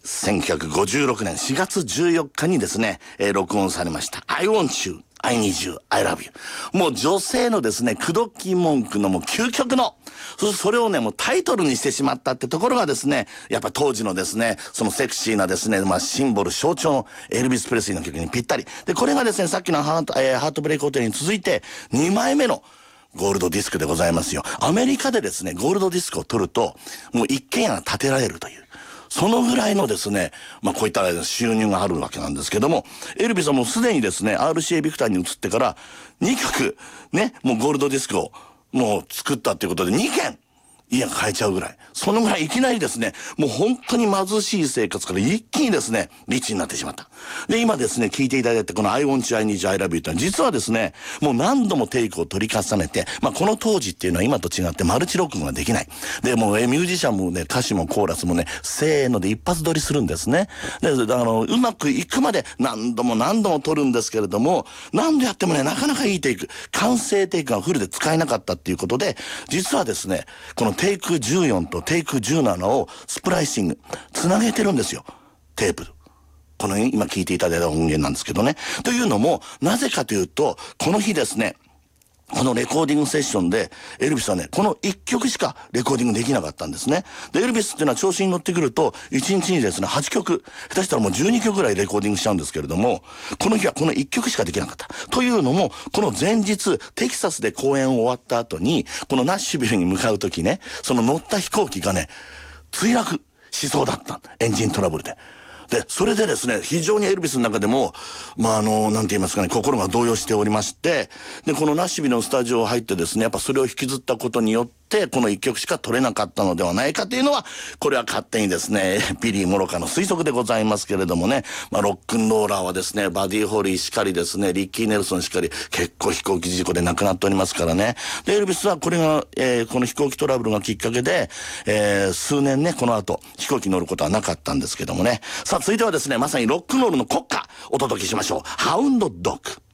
1956年4月14日にですね、録音されました I want you, I need you, I love you。 もう女性のですね口説き文句のもう究極の、それをねもうタイトルにしてしまったってところがですね、やっぱ当時のですねそのセクシーなですね、シンボル象徴のエルビス・プレスリーの曲にぴったりで、これがですねさっきのハートブレイクホテルに続いて2枚目のゴールドディスクでございますよ。アメリカでですねゴールドディスクを取るともう一軒家が建てられるという、そのぐらいのですね、こういった収入があるわけなんですけども、エルビスはもうすでにですね RCA ビクターに移ってから2曲ねもうゴールドディスクをもう作ったっていうことで2軒家が買えちゃうぐらい、そのぐらいいきなりですねもう本当に貧しい生活から一気にですねリッチになってしまった。で今ですね聴いていただいたこの I want you, I need you, I love you ってのは実はですねもう何度もテイクを取り重ねて、この当時っていうのは今と違ってマルチ録音ができない。でもうミュージシャンもね歌詞もコーラスもねせーので一発撮りするんですね。でうまくいくまで何度も撮るんですけれども、何度やってもねなかなかいいテイク、完成テイクがフルで使えなかったっていうことで、実はですねこのテイク14とテイク17をスプライシングつなげてるんですよ、テープ。この今聞いていただいた音源なんですけどね。というのもなぜかというと、この日ですねこのレコーディングセッションでエルビスはねこの1曲しかレコーディングできなかったんですね。でエルビスっていうのは調子に乗ってくると1日にですね8曲下手したらもう12曲ぐらいレコーディングしちゃうんですけれども、この日はこの1曲しかできなかった。というのもこの前日テキサスで公演終わった後にこのナッシュビルに向かう時ね、その乗った飛行機がね墜落しそうだった、エンジントラブルで。で、それでですね、非常にエルビスの中でも、なんて言いますかね、心が動揺しておりまして、で、このナッシュビルのスタジオ入ってですね、やっぱそれを引きずったことによって、この一曲しか取れなかったのではないかというのは、これは勝手にですね、ビリー・モロカの推測でございますけれどもね、ロックンローラーはですね、バディ・ホリーしかりですね、リッキー・ネルソンしかり、結構飛行機事故で亡くなっておりますからね。で、エルビスはこれが、この飛行機トラブルがきっかけで、数年ね、この後、飛行機に乗ることはなかったんですけどもね。さあ、続いてはですね、まさにロックンロールの国歌、お届けしましょう。ハウンドドッグ。